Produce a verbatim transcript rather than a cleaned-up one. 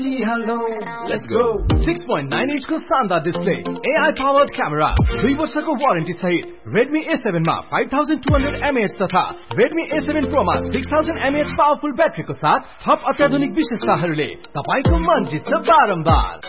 Let's go. six point nine inch को शानदार display, A I powered camera, दुई वर्षको वारेन्टी सहित Redmi A seven मा five thousand two hundred milliamp hour तथा Redmi A seven Pro मा six thousand milliamp hour powerful ब्याट्रीको साथ थप अत्याधुनिक विशेषताहरूले तपाईको मन जित्छ बारम्बार।